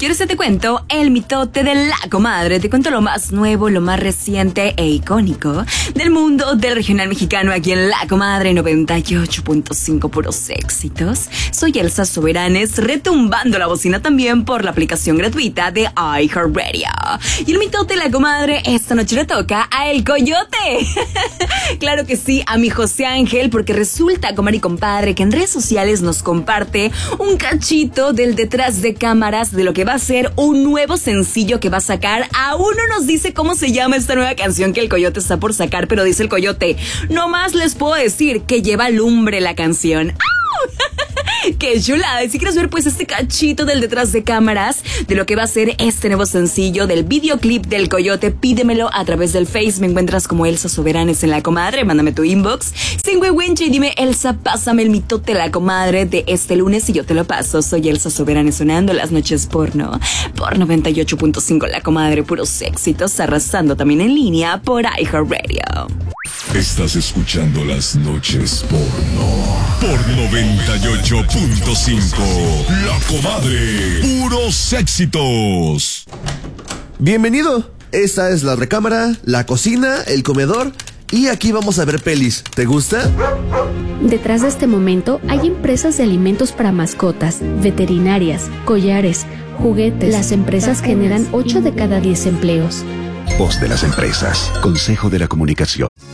¿Quieres que te cuento? El mitote de la comadre. Te cuento lo más nuevo, lo más reciente e icónico del mundo del regional mexicano aquí en La Comadre 98.5 puros éxitos. Soy Elsa Soberanes, retumbando la bocina también por la aplicación gratuita de iHeartRadio. Y el mitote de la comadre esta noche le toca a El Coyote. Claro que sí, a mi José Ángel, porque resulta, comadre y compadre, que en redes sociales nos comparte un cachito del detrás de cámaras de lo que va a ser un nuevo sencillo que va a sacar. Aún no nos dice cómo se llama esta nueva canción que el Coyote está por sacar, pero dice el Coyote: no más les puedo decir que lleva lumbre la canción. ¡Qué chulada! Y si quieres ver pues este cachito del detrás de cámaras de lo que va a ser este nuevo sencillo del videoclip del Coyote, pídemelo a través del Face. Me encuentras como Elsa Soberanes en La Comadre. Mándame tu inbox sin huehuenche y dime: Elsa, pásame el mitote de la comadre de este lunes y yo te lo paso. Soy Elsa Soberanes, sonando las noches porno por 98.5 La Comadre, puros éxitos, arrasando también en línea por iHeartRadio. Estás escuchando Las Noches Porno por 98.5 La Comadre, puros éxitos. Bienvenido. Esta es la recámara, la cocina, el comedor y aquí vamos a ver pelis. ¿Te gusta? Detrás de este momento hay empresas de alimentos para mascotas, veterinarias, collares, juguetes. Las empresas generan 8 de cada 10 empleos. Voz de las empresas. Consejo de la Comunicación.